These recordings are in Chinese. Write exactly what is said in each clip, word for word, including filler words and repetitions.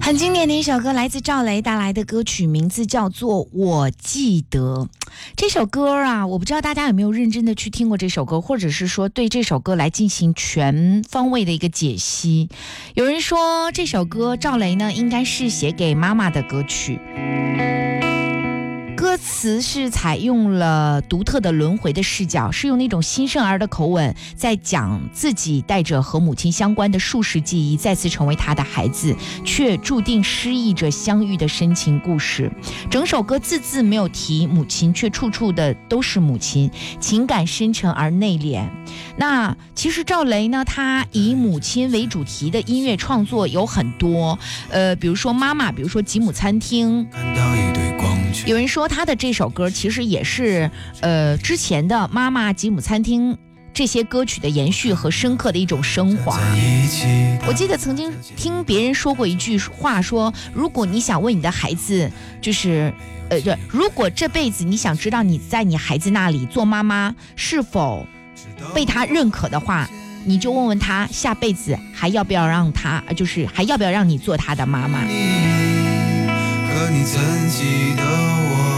很经典的一首歌，来自赵雷带来的歌曲，名字叫做《我记得》。这首歌啊，我不知道大家有没有认真的去听过这首歌，或者是说对这首歌来进行全方位的一个解析。有人说这首歌赵雷呢应该是写给妈妈的歌曲，歌词是采用了独特的轮回的视角，是用那种新生儿的口吻在讲自己带着和母亲相关的数十记忆再次成为他的孩子，却注定失忆着相遇的深情故事。整首歌字字没有提母亲，却处处的都是母亲，情感深沉而内敛。那其实赵雷呢，他以母亲为主题的音乐创作有很多，呃，比如说妈妈，比如说吉姆餐厅。有人说他的这首歌其实也是呃之前的妈妈吉姆餐厅这些歌曲的延续和深刻的一种升华。我记得曾经听别人说过一句话，说如果你想问你的孩子，就是呃对，如果这辈子你想知道你在你孩子那里做妈妈是否被他认可的话，你就问问他下辈子还要不要让他，就是还要不要让你做他的妈妈。可你曾记得我。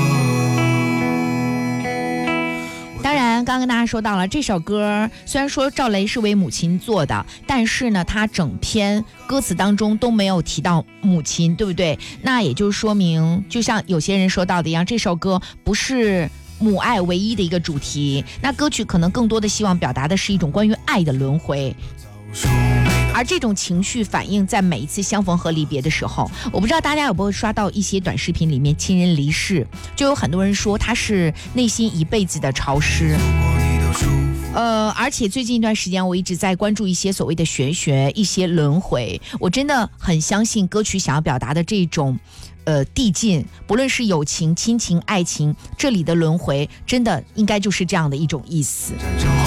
当然刚刚跟大家说到了，这首歌虽然说赵雷是为母亲做的，但是呢他整篇歌词当中都没有提到母亲，对不对？那也就说明，就像有些人说到的一样，这首歌不是母爱唯一的一个主题，那歌曲可能更多的希望表达的是一种关于爱的轮回，而这种情绪反映在每一次相逢和离别的时候。我不知道大家有没有刷到一些短视频里面亲人离世，就有很多人说他是内心一辈子的潮湿。呃，而且最近一段时间我一直在关注一些所谓的玄学，一些轮回，我真的很相信歌曲想要表达的这种呃递进，不论是友情、亲情、爱情，这里的轮回真的应该就是这样的一种意思。